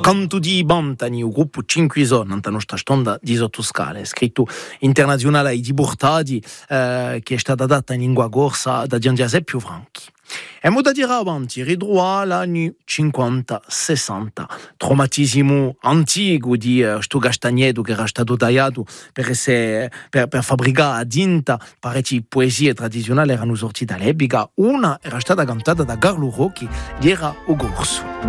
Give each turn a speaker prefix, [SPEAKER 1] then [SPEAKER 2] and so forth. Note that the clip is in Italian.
[SPEAKER 1] Canto di Bantani, il gruppo 5 Son, nella nostra stonda di Sottoscale, scritto internazionale di Bortadi, che è stata data in lingua corsa da Gian Giuseppe Franchi. E mo da dire avanti, ridroa l'anno 50-60, traumatismo antico di sto Castagnedo che era stato tagliato per fabbricare a tinta parecchie poesie tradizionali erano sortite all'epoca. Una era stata cantata da Carlo Rocchi, che era O Gorso.